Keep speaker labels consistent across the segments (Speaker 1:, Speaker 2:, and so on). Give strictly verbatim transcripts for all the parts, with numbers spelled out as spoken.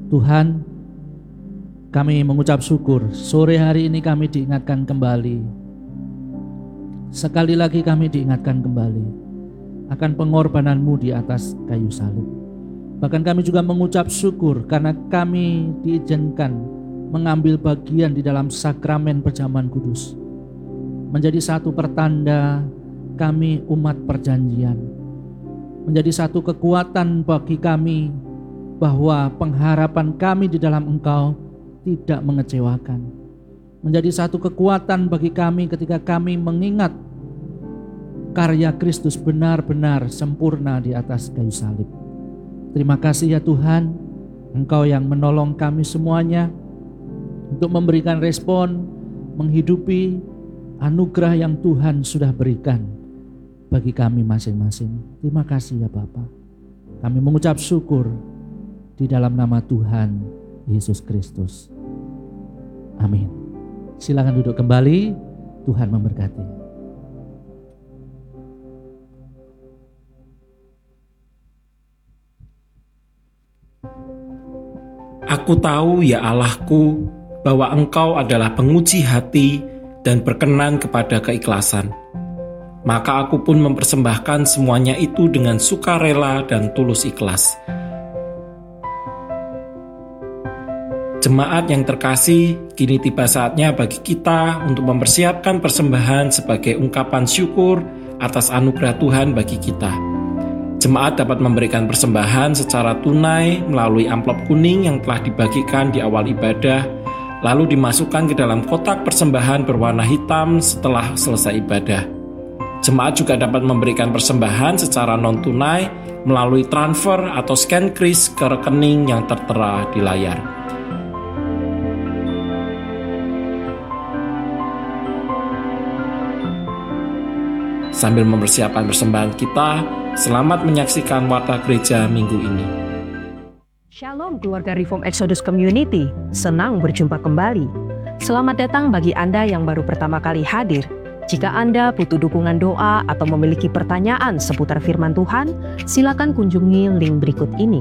Speaker 1: Tuhan, kami mengucap syukur sore hari ini kami diingatkan kembali. Sekali lagi kami diingatkan kembali akan pengorbanan-Mu di atas kayu salib. Bahkan kami juga mengucap syukur karena kami diizinkan mengambil bagian di dalam sakramen perjamuan kudus. Menjadi satu pertanda kami umat perjanjian. Menjadi satu kekuatan bagi kami bahwa pengharapan kami di dalam Engkau tidak mengecewakan. Menjadi satu kekuatan bagi kami ketika kami mengingat karya Kristus benar-benar sempurna di atas kayu salib. Terima kasih ya Tuhan, Engkau yang menolong kami semuanya untuk memberikan respon, menghidupi anugerah yang Tuhan sudah berikan bagi kami masing-masing. Terima kasih ya Bapa. Kami mengucap syukur di dalam nama Tuhan Yesus Kristus. Amin. Silakan duduk kembali. Tuhan memberkati.
Speaker 2: Aku tahu ya Allahku bahwa Engkau adalah penguji hati dan berkenan kepada keikhlasan. Maka aku pun mempersembahkan semuanya itu dengan sukarela dan tulus ikhlas. Jemaat yang terkasih, kini tiba saatnya bagi kita untuk mempersiapkan persembahan sebagai ungkapan syukur atas anugerah Tuhan bagi kita. Jemaat dapat memberikan persembahan secara tunai melalui amplop kuning yang telah dibagikan di awal ibadah, lalu dimasukkan ke dalam kotak persembahan berwarna hitam setelah selesai ibadah. Jemaat juga dapat memberikan persembahan secara non-tunai melalui transfer atau scan kris ke rekening yang tertera di layar. Sambil mempersiapkan persembahan kita, selamat menyaksikan Warta Gereja minggu ini.
Speaker 3: Shalom keluarga Reform Exodus Community, senang berjumpa kembali. Selamat datang bagi Anda yang baru pertama kali hadir. Jika Anda butuh dukungan doa atau memiliki pertanyaan seputar firman Tuhan, silakan kunjungi link berikut ini.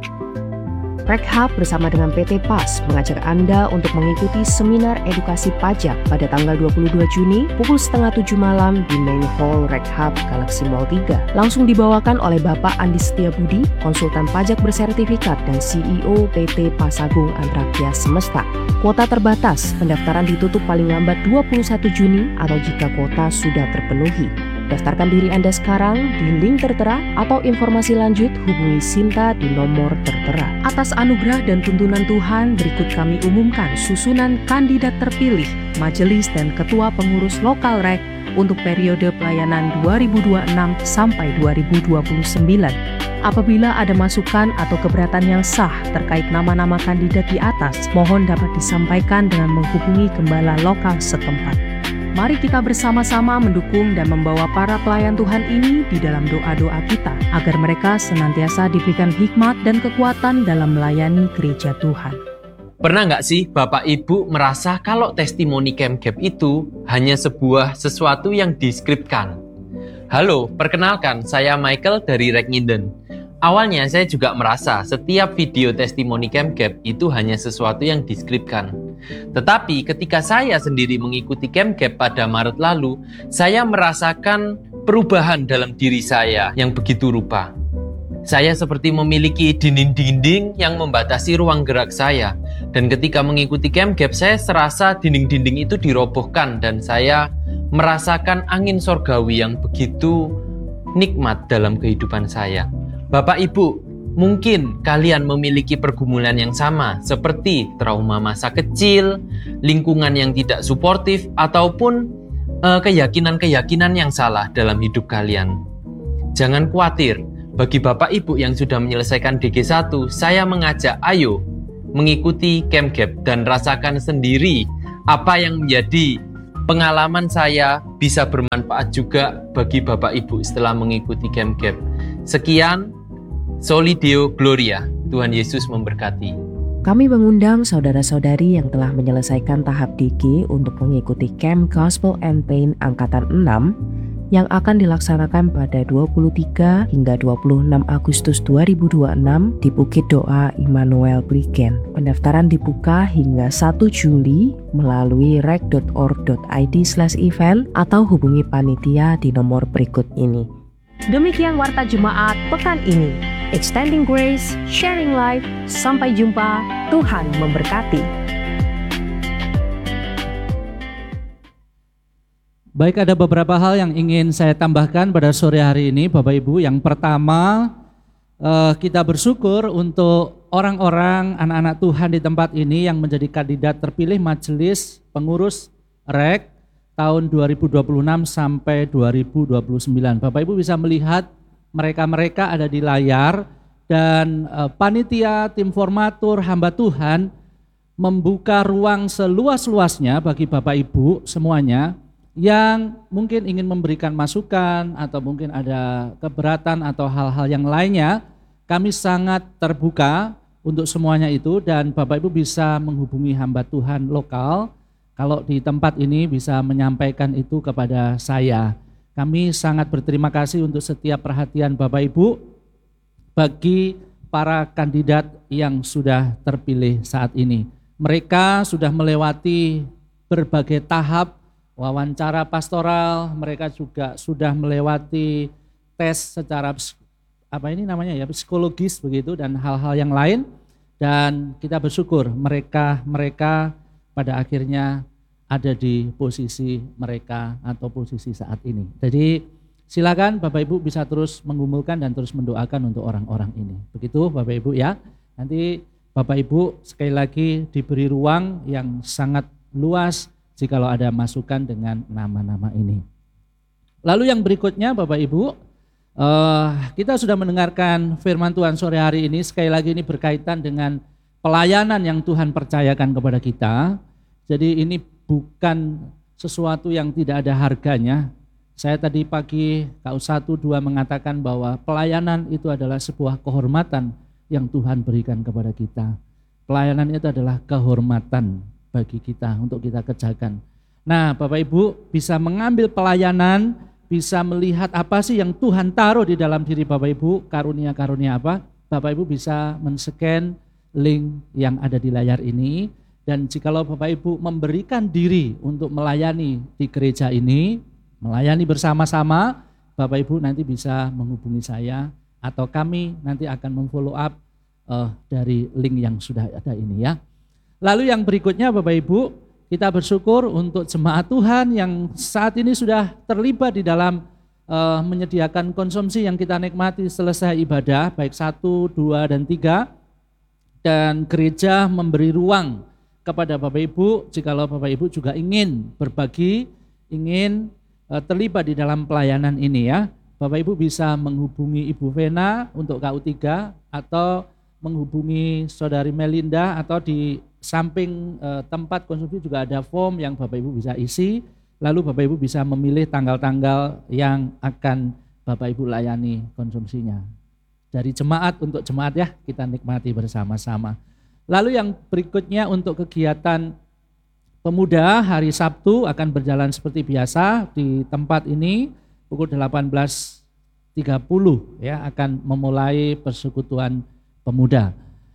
Speaker 3: Rekhab bersama dengan P T P A S mengajak Anda untuk mengikuti seminar edukasi pajak pada tanggal dua puluh dua Juni pukul setengah tujuh malam di Main Hall Rekhab Galaxy Mall tiga. Langsung dibawakan oleh Bapak Andi Setiabudi, konsultan pajak bersertifikat dan C E O P T Pasagung Antrakya Semesta. Kuota terbatas, pendaftaran ditutup paling lambat dua puluh satu Juni atau jika kuota sudah terpenuhi. Daftarkan diri Anda sekarang di link tertera atau informasi lanjut hubungi Sinta di nomor tertera. Atas anugerah dan tuntunan Tuhan, berikut kami umumkan susunan kandidat terpilih Majelis dan Ketua Pengurus Lokal R E K untuk periode pelayanan dua ribu dua puluh enam sampai dua ribu dua puluh sembilan. Apabila ada masukan atau keberatan yang sah terkait nama-nama kandidat di atas, mohon dapat disampaikan dengan menghubungi gembala lokal setempat. Mari kita bersama-sama mendukung dan membawa para pelayan Tuhan ini di dalam doa-doa kita, agar mereka senantiasa diberikan hikmat dan kekuatan dalam melayani gereja Tuhan.
Speaker 4: Pernah nggak sih Bapak Ibu merasa kalau testimoni Camp Gap itu hanya sebuah sesuatu yang diskripkan? Halo, perkenalkan saya Michael dari R E K Nginden. Awalnya saya juga merasa setiap video testimoni Camp Gap itu hanya sesuatu yang diskripkan. Tetapi ketika saya sendiri mengikuti Camp Gap pada Maret lalu, saya merasakan perubahan dalam diri saya yang begitu rupa. Saya seperti memiliki dinding-dinding yang membatasi ruang gerak saya. Dan ketika mengikuti Camp Gap, saya serasa dinding-dinding itu dirobohkan dan saya merasakan angin sorgawi yang begitu nikmat dalam kehidupan saya. Bapak Ibu, mungkin kalian memiliki pergumulan yang sama seperti trauma masa kecil, lingkungan yang tidak suportif, ataupun uh, keyakinan-keyakinan yang salah dalam hidup kalian. Jangan khawatir, bagi Bapak Ibu yang sudah menyelesaikan D G satu, saya mengajak ayo mengikuti Camp Gap dan rasakan sendiri apa yang menjadi pengalaman saya bisa bermanfaat juga bagi Bapak Ibu setelah mengikuti Camp Gap. Sekian, Soli Deo Gloria. Tuhan Yesus memberkati.
Speaker 3: Kami mengundang saudara-saudari yang telah menyelesaikan tahap D G untuk mengikuti Camp Gospel and Pain Angkatan enam yang akan dilaksanakan pada dua puluh tiga hingga dua puluh enam Agustus dua ribu dua puluh enam di Bukit Doa Immanuel Brigen. Pendaftaran dibuka hingga satu Juli melalui rek dot org dot i d slash event atau hubungi panitia di nomor berikut ini. Demikian Warta Jemaat pekan ini. Extending Grace, Sharing Life. Sampai jumpa. Tuhan memberkati.
Speaker 1: Baik, ada beberapa hal yang ingin saya tambahkan pada sore hari ini Bapak Ibu. Yang pertama, eh, kita bersyukur untuk orang-orang anak-anak Tuhan di tempat ini yang menjadi kandidat terpilih majelis pengurus R E K tahun dua ribu dua puluh enam sampai dua ribu dua puluh sembilan. Bapak Ibu bisa melihat mereka-mereka ada di layar dan eh, panitia, tim formatur, hamba Tuhan membuka ruang seluas-luasnya bagi Bapak Ibu semuanya yang mungkin ingin memberikan masukan atau mungkin ada keberatan atau hal-hal yang lainnya. Kami sangat terbuka untuk semuanya itu dan Bapak Ibu bisa menghubungi hamba Tuhan lokal. Kalau di tempat ini bisa menyampaikan itu kepada saya. Kami sangat berterima kasih untuk setiap perhatian Bapak Ibu bagi para kandidat yang sudah terpilih saat ini. Mereka sudah melewati berbagai tahap wawancara pastoral, mereka juga sudah melewati tes secara apa ini namanya ya psikologis begitu dan hal-hal yang lain, dan kita bersyukur mereka mereka pada akhirnya ada di posisi mereka atau posisi saat ini. Jadi silakan Bapak Ibu bisa terus menggumulkan dan terus mendoakan untuk orang-orang ini. Begitu Bapak Ibu ya. Nanti Bapak Ibu sekali lagi diberi ruang yang sangat luas jikalau ada masukan dengan nama-nama ini. Lalu yang berikutnya Bapak Ibu, uh, kita sudah mendengarkan firman Tuhan sore hari ini. Sekali lagi ini berkaitan dengan pelayanan yang Tuhan percayakan kepada kita. Jadi ini bukan sesuatu yang tidak ada harganya. Saya tadi pagi K U satu dua mengatakan bahwa pelayanan itu adalah sebuah kehormatan yang Tuhan berikan kepada kita. Pelayanan itu adalah kehormatan bagi kita untuk kita kerjakan. Nah, Bapak Ibu bisa mengambil pelayanan, bisa melihat apa sih yang Tuhan taruh di dalam diri Bapak Ibu, karunia-karunia apa. Bapak Ibu bisa men-scan link yang ada di layar ini, dan jikalau Bapak Ibu memberikan diri untuk melayani di gereja ini, melayani bersama-sama, Bapak Ibu nanti bisa menghubungi saya atau kami nanti akan memfollow up uh, dari link yang sudah ada ini ya. Lalu yang berikutnya Bapak Ibu, kita bersyukur untuk jemaat Tuhan yang saat ini sudah terlibat di dalam uh, menyediakan konsumsi yang kita nikmati selesai ibadah, baik satu, dua, dan tiga. Dan gereja memberi ruang kepada Bapak Ibu, jikalau Bapak Ibu juga ingin berbagi, ingin uh, terlibat di dalam pelayanan ini ya. Bapak Ibu bisa menghubungi Ibu Vena untuk K U tiga atau menghubungi Saudari Melinda, atau di samping eh, tempat konsumsi juga ada form yang Bapak Ibu bisa isi, lalu Bapak Ibu bisa memilih tanggal-tanggal yang akan Bapak Ibu layani konsumsinya. Dari jemaat untuk jemaat ya, kita nikmati bersama-sama. Lalu yang berikutnya untuk kegiatan pemuda hari Sabtu akan berjalan seperti biasa di tempat ini pukul delapan belas tiga puluh ya, akan memulai persekutuan pemuda.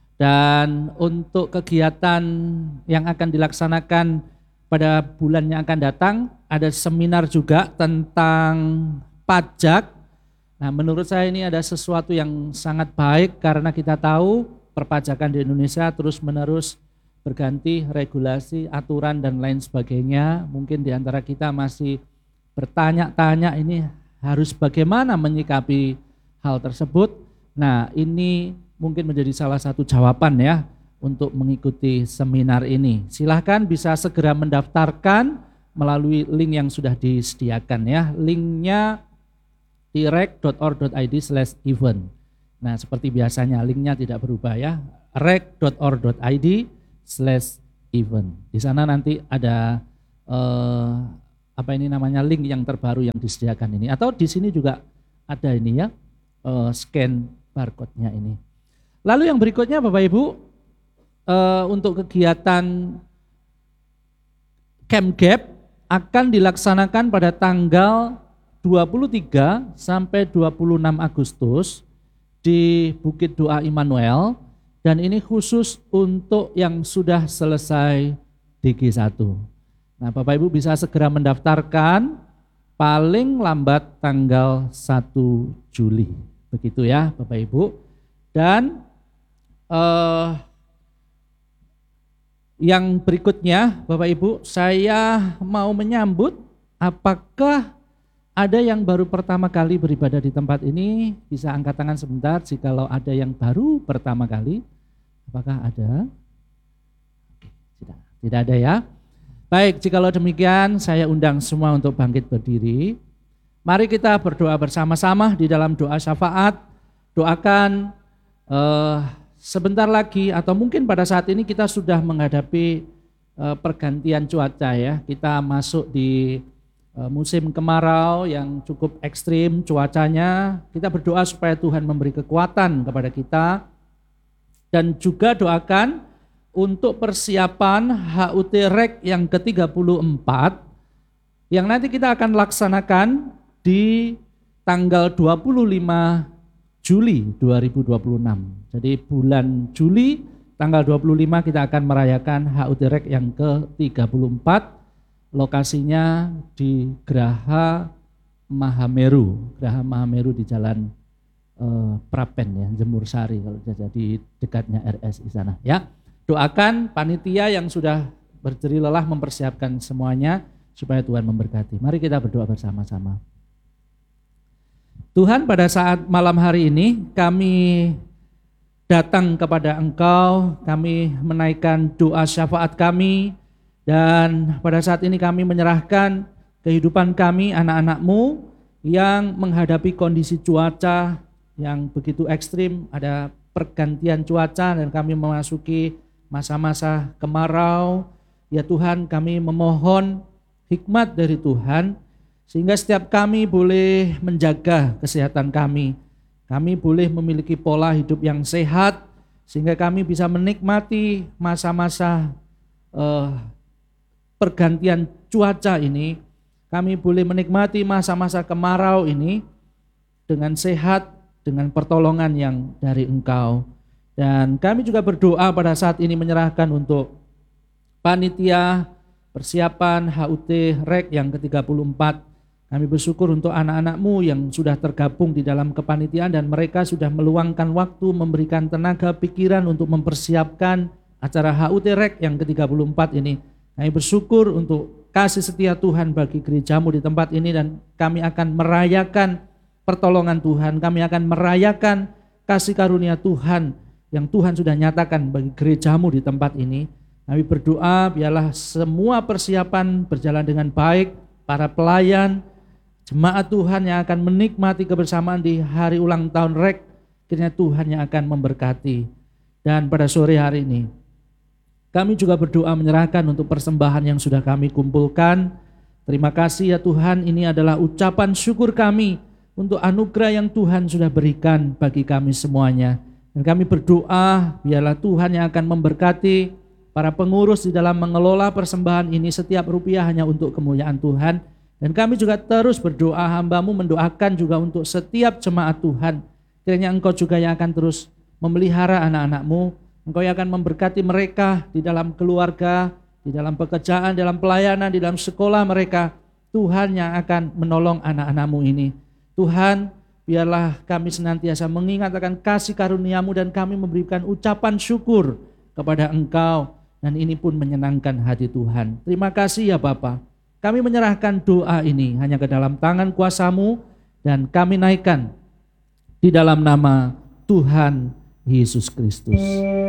Speaker 1: Dan untuk kegiatan yang akan dilaksanakan pada bulan yang akan datang, ada seminar juga tentang pajak. Nah, menurut saya ini ada sesuatu yang sangat baik karena kita tahu perpajakan di Indonesia terus-menerus berganti, regulasi, aturan dan lain sebagainya. Mungkin di antara kita masih bertanya-tanya ini harus bagaimana menyikapi hal tersebut. Nah, ini mungkin menjadi salah satu jawaban ya untuk mengikuti seminar ini. Silahkan bisa segera mendaftarkan melalui link yang sudah disediakan ya. Linknya di rek dot org dot i d slash event. Nah, seperti biasanya linknya tidak berubah ya. rek dot org dot i d slash event. Di sana nanti ada eh, apa ini namanya link yang terbaru yang disediakan ini. Atau di sini juga ada ini ya, eh, scan barcode-nya ini. Lalu yang berikutnya Bapak Ibu, uh, untuk kegiatan Camp Gap akan dilaksanakan pada tanggal dua puluh tiga sampai dua puluh enam Agustus di Bukit Doa Immanuel, dan ini khusus untuk yang sudah selesai D G satu. Nah, Bapak Ibu bisa segera mendaftarkan paling lambat tanggal satu Juli. Begitu ya Bapak Ibu. Dan eh, yang berikutnya Bapak Ibu, saya mau menyambut, apakah ada yang baru pertama kali beribadah di tempat ini? Bisa angkat tangan sebentar jikalau ada yang baru pertama kali. Apakah ada? Tidak, tidak ada ya. Baik, jikalau demikian saya undang semua untuk bangkit berdiri. Mari kita berdoa bersama-sama di dalam doa syafaat. Doakan eh, sebentar lagi atau mungkin pada saat ini kita sudah menghadapi eh, pergantian cuaca ya. Kita masuk di musim kemarau yang cukup ekstrim cuacanya. Kita berdoa supaya Tuhan memberi kekuatan kepada kita, dan juga doakan untuk persiapan H U T R E K yang ke tiga puluh empat yang nanti kita akan laksanakan di tanggal dua puluh lima Juli dua ribu dua puluh enam. Jadi bulan Juli tanggal dua puluh lima kita akan merayakan H U T R E K yang ke tiga puluh empat. Lokasinya di Graha Mahameru, Graha Mahameru di Jalan eh, Prapen ya, Jemur Sari kalau jadi dekatnya R S di sana ya. Doakan panitia yang sudah berjeri lelah mempersiapkan semuanya supaya Tuhan memberkati. Mari kita berdoa bersama-sama. Tuhan, pada saat malam hari ini kami datang kepada Engkau, kami menaikkan doa syafaat kami. Dan pada saat ini kami menyerahkan kehidupan kami, anak-anak-Mu yang menghadapi kondisi cuaca yang begitu ekstrim, ada pergantian cuaca dan kami memasuki masa-masa kemarau. Ya Tuhan, kami memohon hikmat dari Tuhan sehingga setiap kami boleh menjaga kesehatan kami. Kami boleh memiliki pola hidup yang sehat sehingga kami bisa menikmati masa-masa uh, pergantian cuaca ini, kami boleh menikmati masa-masa kemarau ini dengan sehat, dengan pertolongan yang dari Engkau. Dan kami juga berdoa pada saat ini menyerahkan untuk panitia persiapan H U T R E K yang ke tiga puluh empat. Kami bersyukur untuk anak-anak-Mu yang sudah tergabung di dalam kepanitiaan dan mereka sudah meluangkan waktu, memberikan tenaga pikiran untuk mempersiapkan acara H U T R E K yang ke tiga puluh empat ini. Kami bersyukur untuk kasih setia Tuhan bagi gereja-Mu di tempat ini, dan kami akan merayakan pertolongan Tuhan, kami akan merayakan kasih karunia Tuhan yang Tuhan sudah nyatakan bagi gereja-Mu di tempat ini. Kami berdoa biarlah semua persiapan berjalan dengan baik, para pelayan, jemaat Tuhan yang akan menikmati kebersamaan di hari ulang tahun R E K, kiranya Tuhan yang akan memberkati. Dan pada sore hari ini kami juga berdoa menyerahkan untuk persembahan yang sudah kami kumpulkan. Terima kasih ya Tuhan, ini adalah ucapan syukur kami untuk anugerah yang Tuhan sudah berikan bagi kami semuanya. Dan kami berdoa biarlah Tuhan yang akan memberkati para pengurus di dalam mengelola persembahan ini, setiap rupiah hanya untuk kemuliaan Tuhan. Dan kami juga terus berdoa, hamba-Mu mendoakan juga untuk setiap jemaat Tuhan. Kiranya Engkau juga yang akan terus memelihara anak-anak-Mu. Engkau yang akan memberkati mereka di dalam keluarga, di dalam pekerjaan, dalam pelayanan, di dalam sekolah mereka. Tuhan yang akan menolong anak-anak-Mu ini. Tuhan, biarlah kami senantiasa mengingat akan kasih karunia-Mu dan kami memberikan ucapan syukur kepada Engkau. Dan ini pun menyenangkan hati Tuhan. Terima kasih ya Bapa. Kami menyerahkan doa ini hanya ke dalam tangan kuasa-Mu dan kami naikkan di dalam nama Tuhan Yesus Kristus.